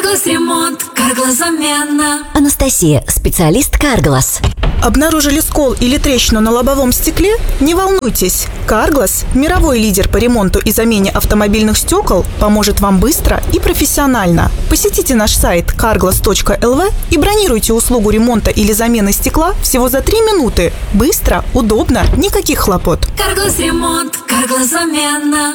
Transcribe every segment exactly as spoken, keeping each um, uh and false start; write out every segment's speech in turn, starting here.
Carglass ремонт, Carglass замена. Анастасия, специалист Carglass. Обнаружили скол или трещину на лобовом стекле? Не волнуйтесь. Carglass, мировой лидер по ремонту и замене автомобильных стекол, поможет вам быстро и профессионально. Посетите наш сайт carglass точка эл ви и бронируйте услугу ремонта или замены стекла всего за три минуты. Быстро, удобно, никаких хлопот. Carglass ремонт, Carglass замена.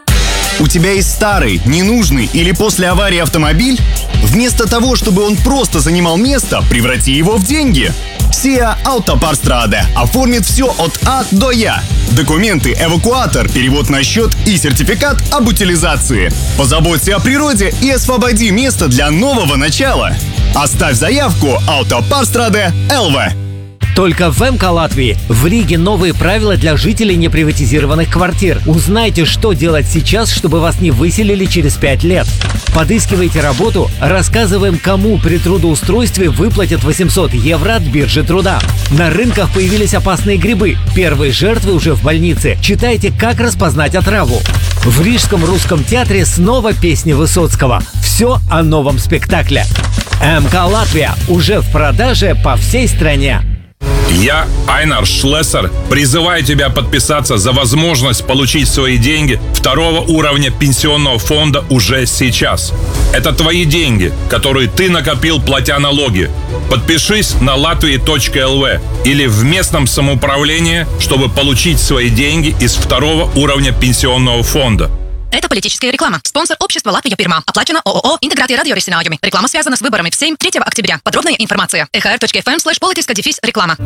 У тебя есть старый, ненужный или после аварии автомобиль? Вместо того, чтобы он просто занимал место, преврати его в деньги. Сиа Автопарстраде оформит все от А до Я. Документы, эвакуатор, перевод на счет и сертификат об утилизации. Позаботься о природе и освободи место для нового начала. Оставь заявку Автопарстраде эл ви. Только в МК Латвии в Риге новые правила для жителей неприватизированных квартир. Узнайте, что делать сейчас, чтобы вас не выселили через пять лет. Подыскивайте работу, рассказываем, кому при трудоустройстве выплатят восемьсот евро от биржи труда. На рынках появились опасные грибы. Первые жертвы уже в больнице. Читайте, как распознать отраву. В Рижском русском театре снова песни Высоцкого. Все о новом спектакле. МК Латвия уже в продаже по всей стране. Я, Айнар Шлессер, призываю тебя подписаться за возможность получить свои деньги второго уровня пенсионного фонда уже сейчас. Это твои деньги, которые ты накопил, платя налоги. Подпишись на латвия точка эл ви или в местном самоуправлении, чтобы получить свои деньги из второго уровня пенсионного фонда. Это политическая реклама. Спонсор общества «Латвия Пирма». Оплачено ООО «Интеграция радиоресинājumi». Реклама связана с выборами в Сейм третьего октября. Подробная информация. и ха эр точка эф эм слэш политическая дефис реклама.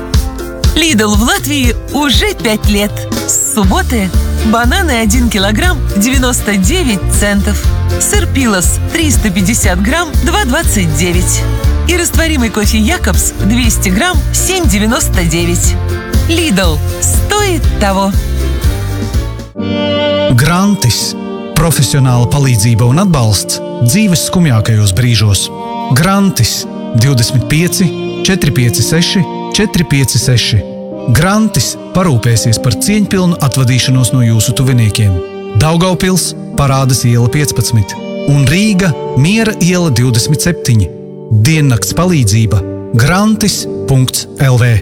Lidl в Латвии уже пять лет. С субботы бананы один килограмм девяносто девять центов. Сыр Пилос триста пятьдесят грамм два двадцать девять. И растворимый кофе Якобс двести грамм семь девяносто девять. Lidl стоит того. Grantis – profesionāla palīdzība un atbalsts dzīves skumjākajos brīžos. Grantis divdesmit pieci četri pieci seši četri pieci seši. Grantis parūpēsies par cieņpilnu atvadīšanos no jūsu tuviniekiem. Daugavpils Parādas iela piecpadsmit un Rīga Miera iela divdesmit septiņi. Diennakts palīdzība grantis punkts el vi.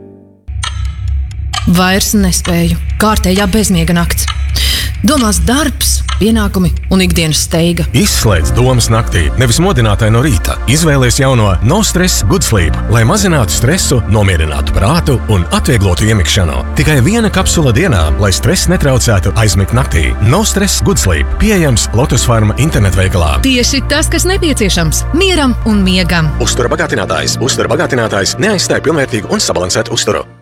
Vairs nespēju. Kārtējā bezmiega nakts. Domās darbs, pienākumi un ikdienas steiga. Izslēdz domas naktī, nevis modinātāji no rīta. Izvēlies jauno No Stress Good Sleep, lai mazinātu stresu, nomierinātu prātu un atvieglotu iemikšanu. Tikai viena kapsula dienā, lai stress netraucētu aizmigt naktī. No Stress Good Sleep, pieejams Lotus Pharma internetveikalā. Tieši tas, kas nepieciešams mieram un miegam. Uztura bagātinātājs. Uztura bagātinātājs neaizstāja pilnvērtīgu un sabalansētu uzturu.